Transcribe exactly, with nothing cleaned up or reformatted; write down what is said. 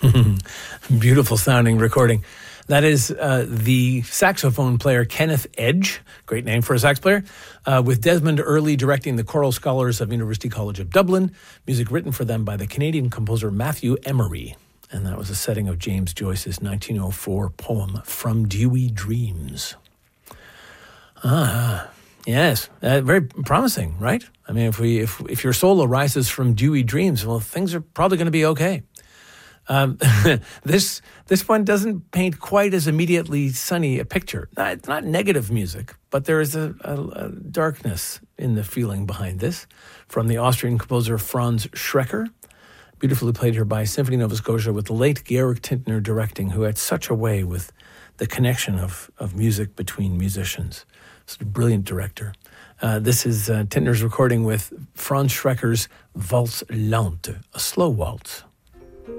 Beautiful sounding recording. That is uh, the saxophone player Kenneth Edge, great name for a sax player, uh, with Desmond Earley directing the choral scholars of University College of Dublin. Music written for them by the Canadian composer Matthew Emery. And that was a setting of James Joyce's nineteen oh four poem, From Dewy Dreams. Ah, yes, uh, very promising, right? I mean, if we if if your soul arises from dewy dreams, well, things are probably going to be okay. Um, this this one doesn't paint quite as immediately sunny a picture. Not, it's not negative music, but there is a, a, a darkness in the feeling behind this. From the Austrian composer Franz Schrecker, beautifully played here by Symphony Nova Scotia with the late Georg Tintner directing, who had such a way with the connection of, of music between musicians. Such a brilliant director. Uh, this is uh, Tintner's recording with Franz Schrecker's Valse Lente, a slow waltz.